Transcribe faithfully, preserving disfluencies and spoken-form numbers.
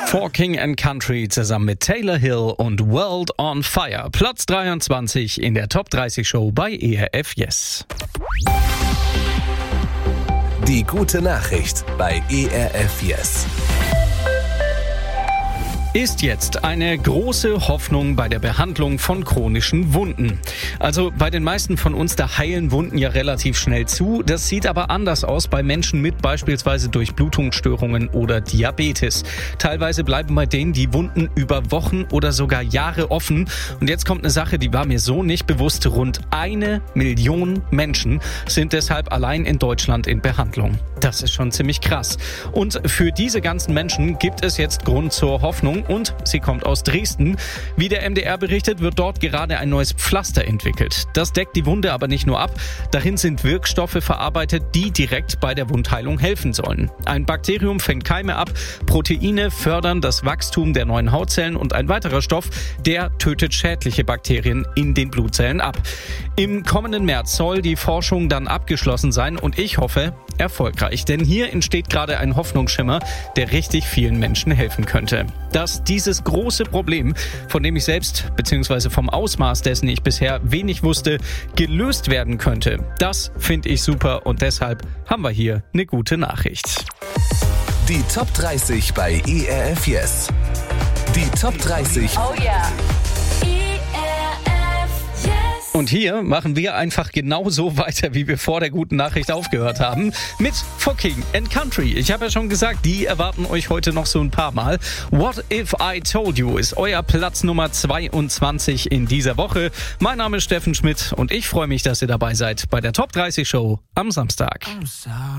For King and Country zusammen mit Taylor Hill und World on Fire. Platz dreiundzwanzig in der Top dreißig Show bei E R F Yes. Die gute Nachricht bei E R F Yes. Ist jetzt eine große Hoffnung bei der Behandlung von chronischen Wunden. Also bei den meisten von uns, da heilen Wunden ja relativ schnell zu. Das sieht aber anders aus bei Menschen mit beispielsweise Durchblutungsstörungen oder Diabetes. Teilweise bleiben bei denen die Wunden über Wochen oder sogar Jahre offen. Und jetzt kommt eine Sache, die war mir so nicht bewusst. Rund eine Million Menschen sind deshalb allein in Deutschland in Behandlung. Das ist schon ziemlich krass. Und für diese ganzen Menschen gibt es jetzt Grund zur Hoffnung. Und sie kommt aus Dresden. Wie der M D R berichtet, wird dort gerade ein neues Pflaster entwickelt. Das deckt die Wunde aber nicht nur ab. Darin sind Wirkstoffe verarbeitet, die direkt bei der Wundheilung helfen sollen. Ein Bakterium fängt Keime ab, Proteine fördern das Wachstum der neuen Hautzellen und ein weiterer Stoff, der tötet schädliche Bakterien in den Blutzellen ab. Im kommenden März soll die Forschung dann abgeschlossen sein und ich hoffe, erfolgreich. Denn hier entsteht gerade ein Hoffnungsschimmer, der richtig vielen Menschen helfen könnte. Dass dieses große Problem, von dem ich selbst bzw. vom Ausmaß dessen ich bisher wenig wusste, gelöst werden könnte, das finde ich super und deshalb haben wir hier eine gute Nachricht. Die Top dreißig bei E R F Yes. Die Top dreißig. Oh yeah. Und hier machen wir einfach genauso weiter, wie wir vor der guten Nachricht aufgehört haben, mit For King and Country. Ich habe ja schon gesagt, die erwarten euch heute noch so ein paar Mal. What If I Told You ist euer Platz Nummer zweiundzwanzig in dieser Woche. Mein Name ist Steffen Schmidt und ich freue mich, dass ihr dabei seid bei der Top dreißig Show am Samstag.